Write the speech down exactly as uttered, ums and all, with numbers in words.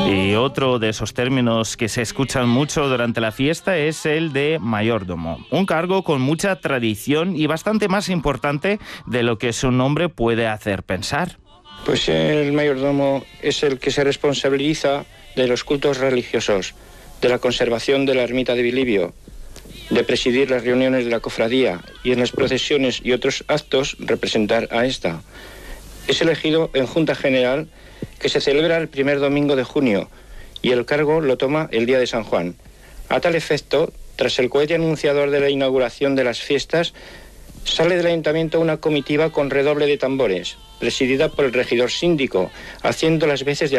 Y otro de esos términos que se escuchan mucho durante la fiesta es el de mayordomo, un cargo con mucha tradición y bastante más importante de lo que su nombre puede hacer pensar. Pues el mayordomo es el que se responsabiliza de los cultos religiosos, de la conservación de la ermita de Bilibio, de presidir las reuniones de la cofradía y en las procesiones y otros actos representar a esta. Es elegido en Junta General, que se celebra el primer domingo de junio, y el cargo lo toma el día de San Juan. A tal efecto, tras el cohete anunciador de la inauguración de las fiestas, sale del ayuntamiento una comitiva con redoble de tambores, presidida por el regidor síndico, haciendo las veces de